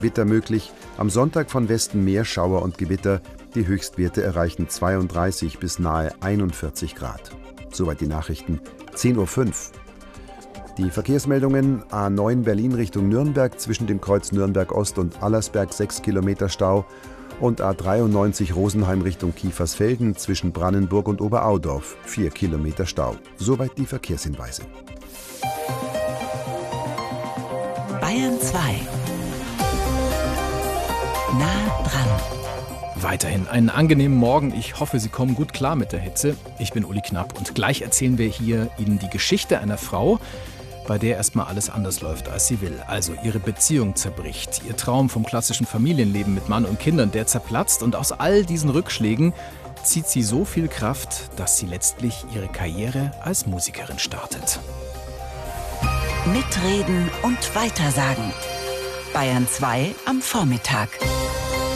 Gewitter möglich. Am Sonntag von Westen mehr Schauer und Gewitter. Die Höchstwerte erreichen 32 bis nahe 41 Grad. Soweit die Nachrichten. 10:05 Uhr. Die Verkehrsmeldungen: A9 Berlin Richtung Nürnberg zwischen dem Kreuz Nürnberg Ost und Allersberg 6 Kilometer Stau und A93 Rosenheim Richtung Kiefersfelden zwischen Brannenburg und Oberaudorf 4 Kilometer Stau. Soweit die Verkehrshinweise. Bayern 2. Nah dran. Weiterhin einen angenehmen Morgen. Ich hoffe, Sie kommen gut klar mit der Hitze. Ich bin Uli Knapp und gleich erzählen wir hier Ihnen die Geschichte einer Frau, bei der erstmal alles anders läuft, als sie will. Also ihre Beziehung zerbricht, ihr Traum vom klassischen Familienleben mit Mann und Kindern, der zerplatzt, und aus all diesen Rückschlägen zieht sie so viel Kraft, dass sie letztlich ihre Karriere als Musikerin startet. Mitreden und Weitersagen. Bayern 2 am Vormittag.